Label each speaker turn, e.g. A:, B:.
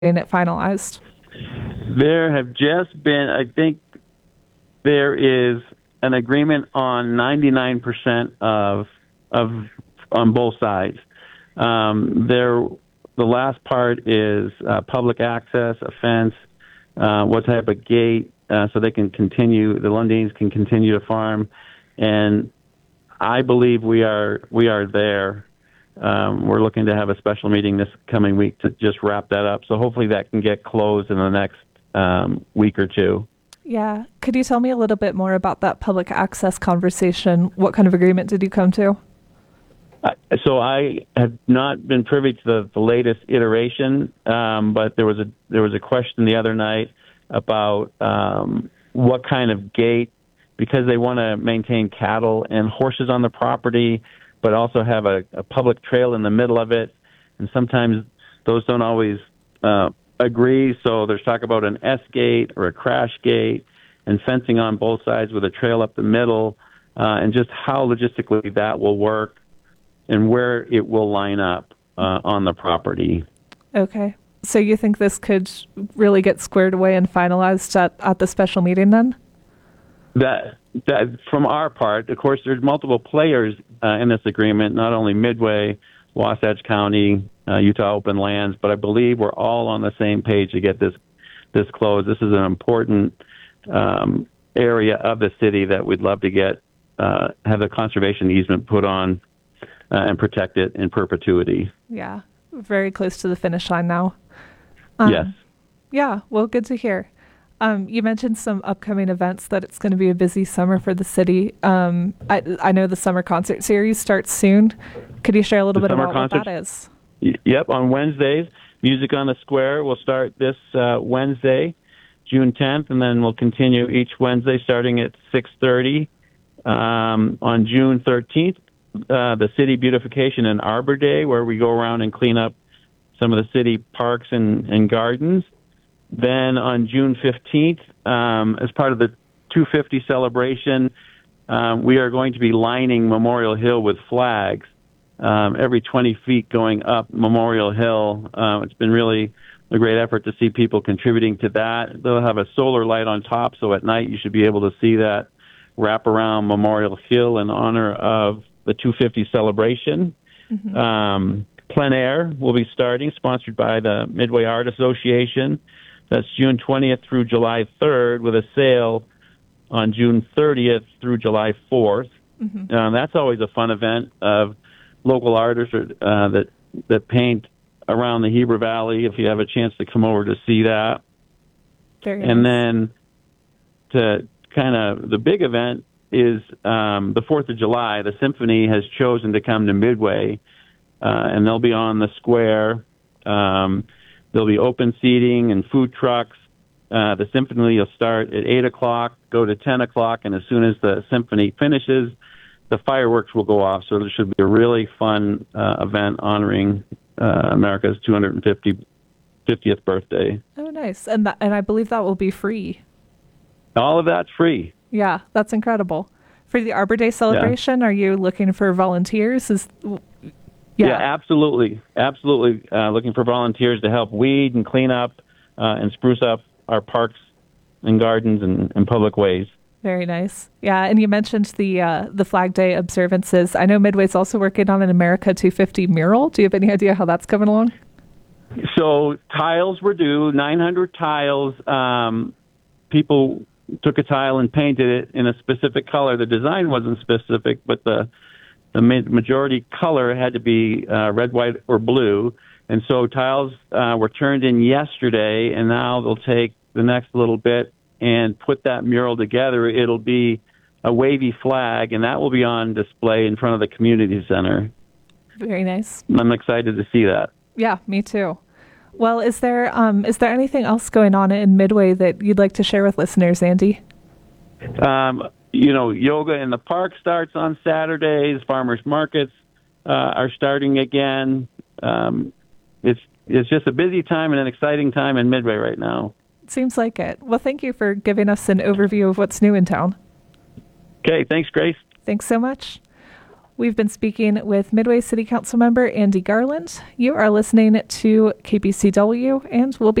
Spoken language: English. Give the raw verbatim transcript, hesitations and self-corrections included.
A: getting it finalized?
B: There have just been, I think there is an agreement on ninety-nine percent of, of on both sides. Um, there, the last part is uh, public access, a fence, uh, what type of gate, uh, so they can continue, the Lundins can continue to farm. And I believe we are we are there. Um, we're looking to have a special meeting this coming week to just wrap that up. So hopefully that can get closed in the next um, week or two.
A: Yeah. Could you tell me a little bit more about that public access conversation? What kind of agreement did you come to?
B: Uh, so I have not been privy to the, the latest iteration, um, but there was a there was a question the other night about um, what kind of gate, because they want to maintain cattle and horses on the property, but also have a, a public trail in the middle of it. And sometimes those don't always uh, agree. So there's talk about an S gate or a crash gate and fencing on both sides with a trail up the middle, uh, and just how logistically that will work and where it will line up uh, on the property.
A: Okay. So you think this could really get squared away and finalized at, at the special meeting then?
B: That, that from our part, of course, there's multiple players uh, in this agreement, not only Midway, Wasatch County, uh, Utah Open Lands, but I believe we're all on the same page to get this this closed. This is an important um, area of the city that we'd love to get, uh, have the conservation easement put on uh, and protect it in perpetuity.
A: Yeah, very close to the finish line now. Um,
B: yes.
A: Yeah, well, good to hear. Um, you mentioned some upcoming events, that it's going to be a busy summer for the city. Um, I, I know the summer concert series starts soon. Could you share a little
B: the
A: bit about
B: concert,
A: what that is?
B: Y- yep, on Wednesdays, Music on the Square will start this uh, Wednesday, June tenth, and then we'll continue each Wednesday starting at six thirty. Um, on June thirteenth, uh, the City Beautification and Arbor Day, where we go around and clean up some of the city parks and, and gardens. Then on June fifteenth, um, as part of the two fifty celebration, um, we are going to be lining Memorial Hill with flags um, every twenty feet going up Memorial Hill. Uh, it's been really a great effort to see people contributing to that. They'll have a solar light on top, so at night you should be able to see that wrap around Memorial Hill in honor of the two fifty celebration. Mm-hmm. Um, Plein Air will be starting, sponsored by the Midway Art Association. That's June twentieth through July third, with a sale on June thirtieth through July fourth. Mm-hmm. Um, that's always a fun event of local artists uh, that that paint around the Heber Valley, if you have a chance to come over to see that.
A: Very
B: and
A: nice.
B: Then to kind of the big event is um, the fourth of July. The Symphony has chosen to come to Midway, uh, and they'll be on the square. Um, There'll be open seating and food trucks. Uh, the symphony will start at eight o'clock, go to ten o'clock, and as soon as the symphony finishes, the fireworks will go off. So there should be a really fun uh, event honoring uh, America's two hundred fiftieth birthday.
A: Oh, nice. And that, and I believe that will be free.
B: All of that's free.
A: Yeah, that's incredible. For the Arbor Day celebration, yeah. Are you looking for volunteers? Is
B: Yeah, yeah absolutely. Absolutely. Uh, looking for volunteers to help weed and clean up uh, and spruce up our parks and gardens and, and public ways.
A: Very nice. Yeah, and you mentioned the uh, the Flag Day observances. I know Midway's also working on an America two fifty mural. Do you have any idea how that's coming along?
B: So tiles were due, nine hundred tiles. Um, people took a tile and painted it in a specific color. The design wasn't specific, but the The majority color had to be uh, red, white, or blue. And so tiles uh, were turned in yesterday, and now they'll take the next little bit and put that mural together. It'll be a wavy flag, and that will be on display in front of the community center.
A: Very nice.
B: I'm excited to see that.
A: Yeah, me too. Well, is there um, is there anything else going on in Midway that you'd like to share with listeners, Andy?
B: Um You know, yoga in the park starts on Saturdays. Farmers markets uh, are starting again. Um, it's it's just a busy time and an exciting time in Midway right now.
A: Seems like it. Well, thank you for giving us an overview of what's new in town.
B: Okay, thanks, Grace.
A: Thanks so much. We've been speaking with Midway City Council member Andy Garland. You are listening to K B C W, and we'll be